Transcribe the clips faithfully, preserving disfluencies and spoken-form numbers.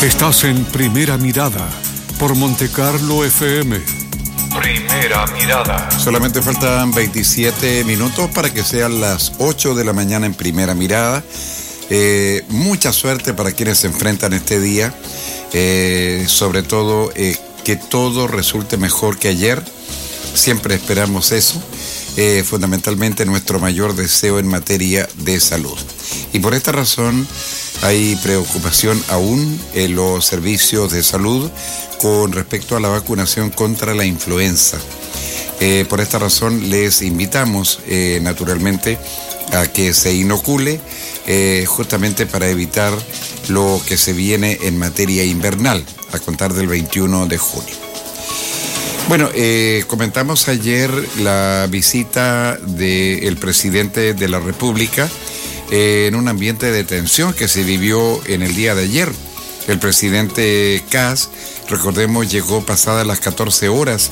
Estás en Primera Mirada por Montecarlo F M. Primera Mirada. Solamente faltan veintisiete minutos para que sean las ocho de la mañana en Primera Mirada. Eh, mucha suerte para quienes se enfrentan este día. Eh, sobre todo eh, que todo resulte mejor que ayer. Siempre esperamos eso. Eh, fundamentalmente nuestro mayor deseo en materia de salud. Y por esta razón hay preocupación aún en los servicios de salud con respecto a la vacunación contra la influenza. Eh, por esta razón les invitamos eh, naturalmente a que se inocule eh, justamente para evitar lo que se viene en materia invernal a contar del veintiuno de junio. Bueno, eh, comentamos ayer la visita del presidente de la República eh, en un ambiente de tensión que se vivió en el día de ayer. El presidente Kast, recordemos, llegó pasadas las catorce horas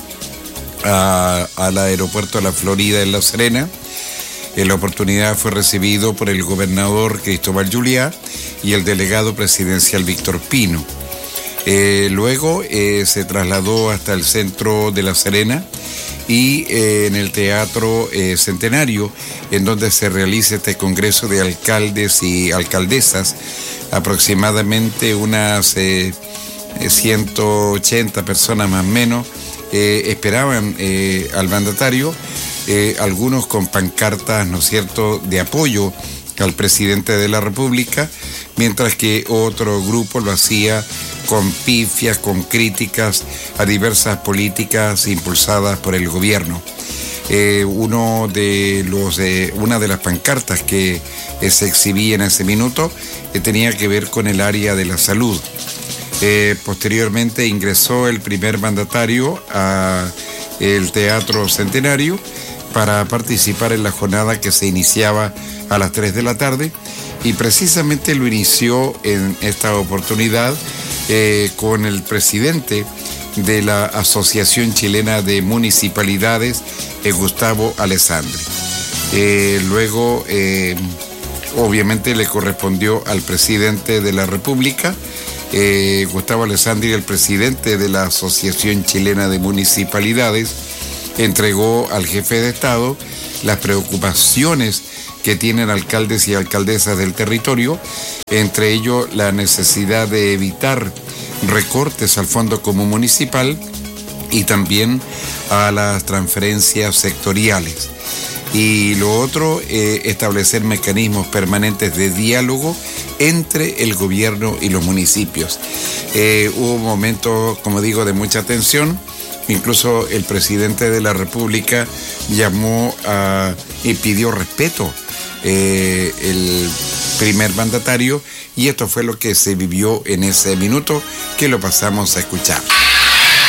a, al aeropuerto de la Florida en La Serena. En la oportunidad fue recibido por el gobernador Cristóbal Juliá y el delegado presidencial Víctor Pino. Eh, luego eh, se trasladó hasta el centro de La Serena y eh, en el Teatro eh, Centenario, en donde se realiza este congreso de alcaldes y alcaldesas, aproximadamente unas eh, ciento ochenta personas más o menos eh, esperaban eh, al mandatario, eh, algunos con pancartas, ¿no es cierto?, de apoyo al presidente de la República, mientras que otro grupo lo hacía con pifias, con críticas a diversas políticas impulsadas por el gobierno. Eh, uno de los, eh, una de las pancartas que eh, se exhibía en ese minuto eh, tenía que ver con el área de la salud. Eh, posteriormente ingresó el primer mandatario al Teatro Centenario para participar en la jornada que se iniciaba a las tres de la tarde y precisamente lo inició en esta oportunidad eh, con el presidente de la Asociación Chilena de Municipalidades, eh, Gustavo Alessandri. Eh, luego, eh, obviamente, le correspondió al presidente de la República, eh, Gustavo Alessandri, el presidente de la Asociación Chilena de Municipalidades, entregó al jefe de Estado las preocupaciones que tienen alcaldes y alcaldesas del territorio, entre ellos la necesidad de evitar recortes al Fondo Común Municipal y también a las transferencias sectoriales. Y lo otro, eh, establecer mecanismos permanentes de diálogo entre el gobierno y los municipios. Eh, hubo momentos, como digo, de mucha tensión. Incluso el presidente de la República llamó a, y pidió respeto eh, el primer mandatario, y esto fue lo que se vivió en ese minuto que lo pasamos a escuchar.